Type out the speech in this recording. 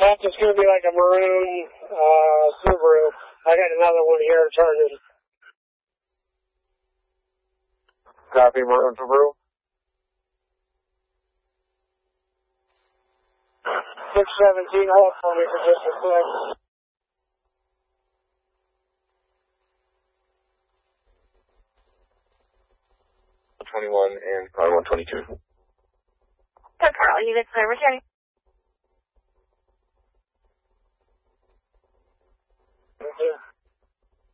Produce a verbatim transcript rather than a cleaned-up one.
That's just going to be like a maroon uh, Subaru. I got another one here turning. Copy, maroon Subaru. six seventeen, hold for me for just a sec. twenty-one and car one twenty-two. Good, Carl. Units are returning.